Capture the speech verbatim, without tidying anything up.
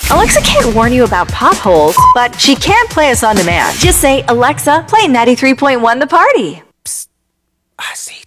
Alexa can't warn you about potholes, but she can play us on demand. Just say, Alexa, play ninety-three point one The Party. I see.